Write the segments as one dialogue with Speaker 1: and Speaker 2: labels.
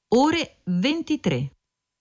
Speaker 1: ore 23.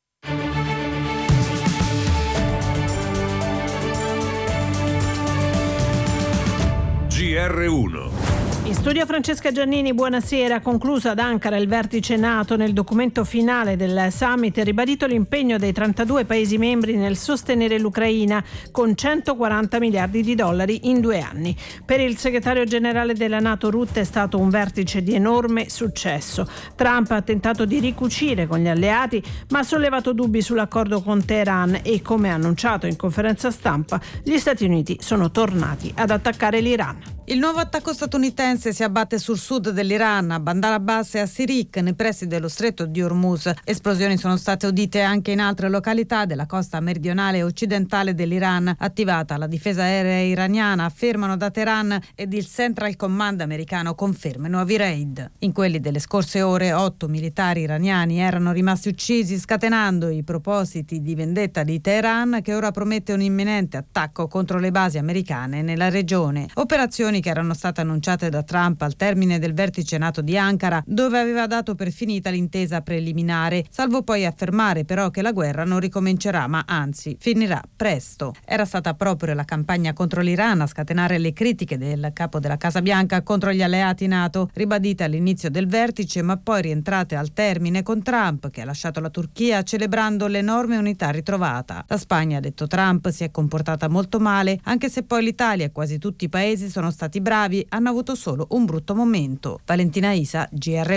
Speaker 2: GR1.
Speaker 3: In studio Francesca Giannini, buonasera. Concluso ad Ankara il vertice NATO. Nel documento finale del summit è ribadito l'impegno dei 32 Paesi membri nel sostenere l'Ucraina con 140 miliardi di dollari in 2 anni. Per il segretario generale della NATO Rutte è stato un vertice di enorme successo. Trump ha tentato di ricucire con gli alleati, ma ha sollevato dubbi sull'accordo con Teheran e, come annunciato in conferenza stampa, gli Stati Uniti sono tornati ad attaccare l'Iran.
Speaker 4: Il nuovo attacco statunitense si abbatte sul sud dell'Iran, a Bandar Abbas e a Sirik, nei pressi dello stretto di Hormuz. Esplosioni sono state udite anche in altre località della costa meridionale e occidentale dell'Iran. Attivata la difesa aerea iraniana, affermano da Teheran, ed il Central Command americano conferma nuovi raid. In quelli delle scorse ore 8 militari iraniani erano rimasti uccisi, scatenando i propositi di vendetta di Teheran, che ora promette un imminente attacco contro le basi americane nella regione. Operazioni che erano state annunciate da Trump al termine del vertice NATO di Ankara, dove aveva dato per finita l'intesa preliminare, salvo poi affermare però che la guerra non ricomincerà, ma anzi finirà presto. Era stata proprio la campagna contro l'Iran a scatenare le critiche del capo della Casa Bianca contro gli alleati NATO, ribadite all'inizio del vertice ma poi rientrate al termine con Trump, che ha lasciato la Turchia celebrando l'enorme unità ritrovata. La Spagna, ha detto Trump, si è comportata molto male, anche se poi l'Italia e quasi tutti i paesi sono stati bravi, hanno avuto solo un brutto momento. Valentina Isa,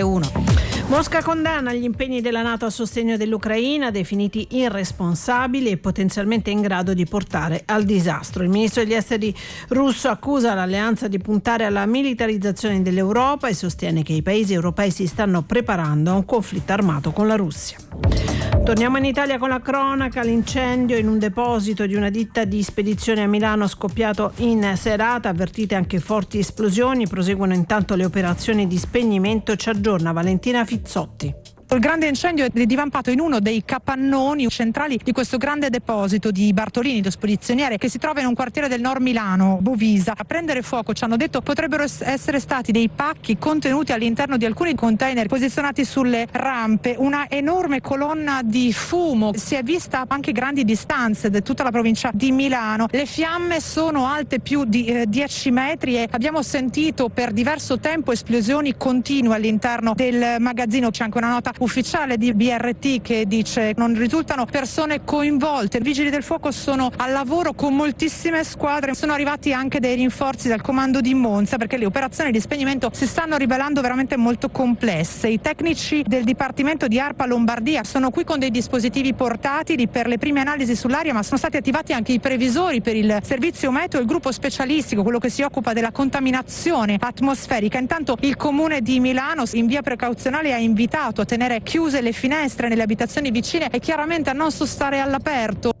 Speaker 4: GR1.
Speaker 3: Mosca condanna gli impegni della NATO a sostegno dell'Ucraina, definiti irresponsabili e potenzialmente in grado di portare al disastro. Il ministro degli esteri russo accusa l'alleanza di puntare alla militarizzazione dell'Europa e sostiene che i paesi europei si stanno preparando a un conflitto armato con la Russia. Torniamo in Italia con la cronaca. L'incendio in un deposito di una ditta di spedizione a Milano scoppiato in serata, avvertite anche forti esplosioni. Proseguono intanto le operazioni di spegnimento. Ci aggiorna Valentina Fizzotti.
Speaker 5: Il grande incendio è divampato in uno dei capannoni centrali di questo grande deposito di Bartolini, lo spedizioniere, che si trova in un quartiere del Nord Milano, Bovisa. A prendere fuoco, ci hanno detto, potrebbero essere stati dei pacchi contenuti all'interno di alcuni container posizionati sulle rampe. Una enorme colonna di fumo, si è vista anche grandi distanze da tutta la provincia di Milano. Le fiamme sono alte più di 10 metri e abbiamo sentito per diverso tempo esplosioni continue all'interno del magazzino. C'è anche una nota ufficiale di BRT che dice non risultano persone coinvolte. I vigili del fuoco sono al lavoro con moltissime squadre, sono arrivati anche dei rinforzi dal comando di Monza, perché le operazioni di spegnimento si stanno rivelando veramente molto complesse. I tecnici del Dipartimento di ARPA Lombardia sono qui con dei dispositivi portatili per le prime analisi sull'aria, ma sono stati attivati anche i previsori per il servizio meteo e il gruppo specialistico, quello che si occupa della contaminazione atmosferica. Intanto il Comune di Milano in via precauzionale ha invitato a tenere chiuse le finestre nelle abitazioni vicine e chiaramente a non stare all'aperto.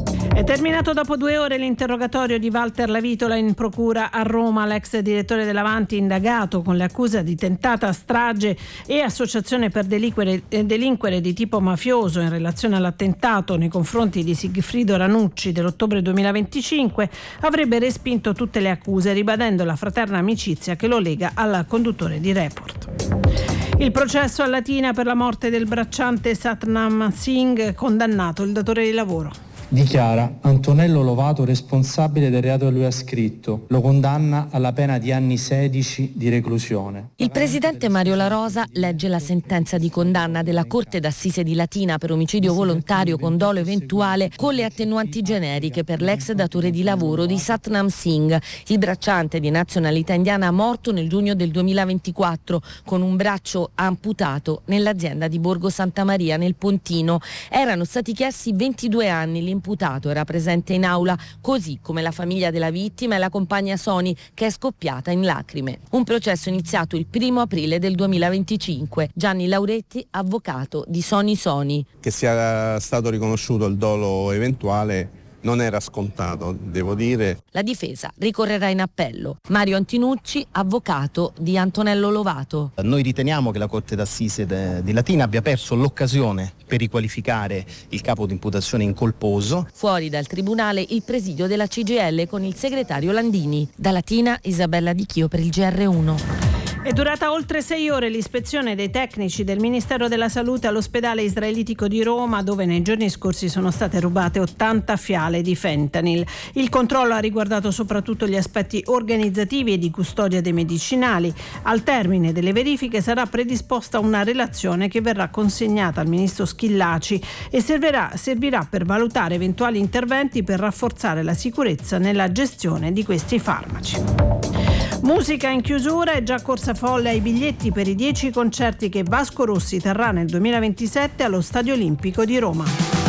Speaker 3: È terminato dopo 2 ore l'interrogatorio di Walter Lavitola in procura a Roma. L'ex direttore dell'Avanti, indagato con le accuse di tentata strage e associazione per delinquere di tipo mafioso in relazione all'attentato nei confronti di Sigfrido Ranucci dell'ottobre 2025, avrebbe respinto tutte le accuse, ribadendo la fraterna amicizia che lo lega al conduttore di Report. Il processo a Latina per la morte del bracciante Satnam Singh, condannato il datore di lavoro.
Speaker 6: Dichiara Antonello Lovato responsabile del reato che lui ha scritto. Lo condanna alla pena di anni 16 di reclusione.
Speaker 7: Il presidente Mario La Rosa legge la sentenza di condanna della Corte d'Assise di Latina per omicidio volontario con dolo eventuale con le attenuanti generiche per l'ex datore di lavoro di Satnam Singh, il bracciante di nazionalità indiana morto nel giugno del 2024 con un braccio amputato nell'azienda di Borgo Santa Maria nel Pontino. Erano stati chiesti 22 anni. L'imputato era presente in aula, così come la famiglia della vittima e la compagna Soni, che è scoppiata in lacrime. Un processo iniziato il 1° aprile del 2025. Gianni Lauretti, avvocato di Soni.
Speaker 8: Che sia stato riconosciuto il dolo eventuale non era scontato, devo dire.
Speaker 7: La difesa ricorrerà in appello. Mario Antinucci, avvocato di Antonello Lovato.
Speaker 9: Noi riteniamo che la Corte d'Assise di Latina abbia perso l'occasione per riqualificare il capo di imputazione incolposo.
Speaker 7: Fuori dal tribunale il presidio della CGIL con il segretario Landini. Da Latina, Isabella Di Chio per il GR1.
Speaker 3: È durata oltre 6 ore l'ispezione dei tecnici del Ministero della Salute all'ospedale israelitico di Roma, dove nei giorni scorsi sono state rubate 80 fiale di fentanyl. Il controllo ha riguardato soprattutto gli aspetti organizzativi e di custodia dei medicinali. Al termine delle verifiche sarà predisposta una relazione che verrà consegnata al ministro Schillaci e servirà per valutare eventuali interventi per rafforzare la sicurezza nella gestione di questi farmaci. Musica in chiusura, è già corsa folle ai biglietti per i 10 concerti che Vasco Rossi terrà nel 2027 allo Stadio Olimpico di Roma.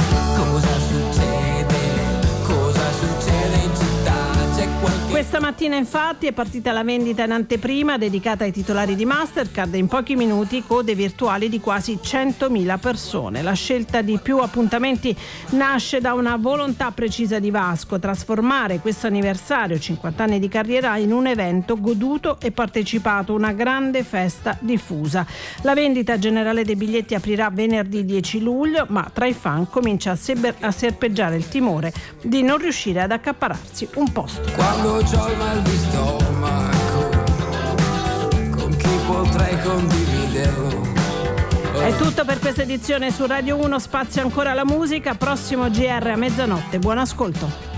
Speaker 3: Questa mattina infatti è partita la vendita in anteprima dedicata ai titolari di Mastercard e in pochi minuti code virtuali di quasi 100.000 persone. La scelta di più appuntamenti nasce da una volontà precisa di Vasco: trasformare questo anniversario, 50 anni di carriera, in un evento goduto e partecipato, una grande festa diffusa. La vendita generale dei biglietti aprirà venerdì 10 luglio, ma tra i fan comincia a serpeggiare il timore di non riuscire ad accaparrarsi un posto.
Speaker 2: Quando c'ho il mal di stomaco, con chi potrei condividerlo?
Speaker 3: È tutto per questa edizione su Radio 1, spazio ancora alla musica, prossimo GR a mezzanotte, buon ascolto.